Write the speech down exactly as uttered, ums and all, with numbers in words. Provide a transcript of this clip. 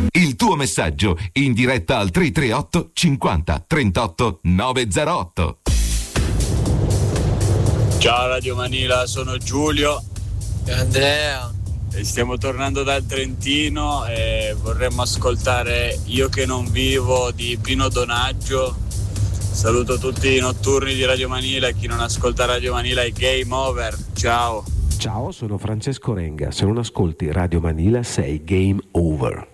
Il tuo messaggio in diretta al tre tre otto cinquanta trentotto novecentootto. Ciao Radio Manila, sono Giulio e Andrea e stiamo tornando dal Trentino e vorremmo ascoltare Io che non vivo di Pino Donaggio. Saluto tutti i notturni di Radio Manila e chi non ascolta Radio Manila è game over. Ciao. Ciao, sono Francesco Renga. Se non ascolti Radio Manila sei game over.